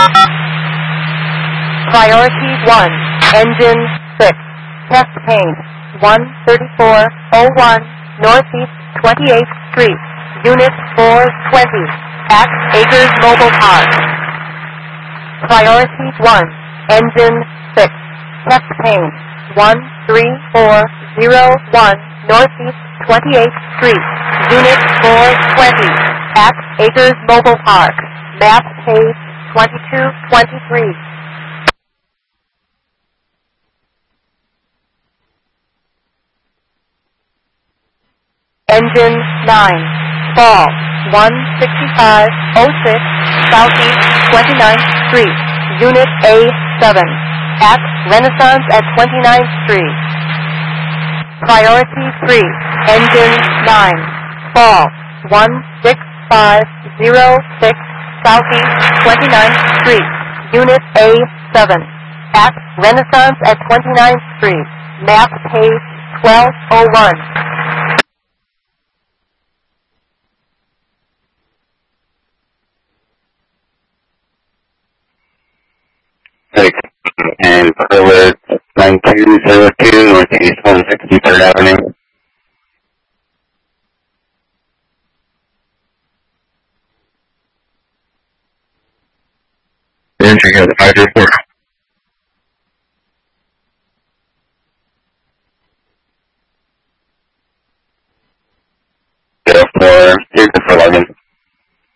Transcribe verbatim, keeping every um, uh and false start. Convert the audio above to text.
Priority one, engine six, test paint, one thirty-four oh one, Northeast twenty-eighth Street, Unit four twenty, at Acres Mobile Park. Priority one, engine six, test paint, one three four oh one, Northeast twenty-eighth Street, Unit four twenty, at Acres Mobile Park, map page twenty-two twenty-three. Engine nine, fall, one sixty-five oh six, Southeast twenty-ninth Street, Unit A seven, at Renaissance at twenty-ninth Street. Priority three, engine nine, fall, one six five oh six, Southeast twenty-ninth Street, Unit A seven, at Renaissance at twenty-ninth Street, map page twelve oh one. And Pillar nine two zero two, Northeast one sixty-third Avenue. Entry here, the five three four. zero four, here's the for login.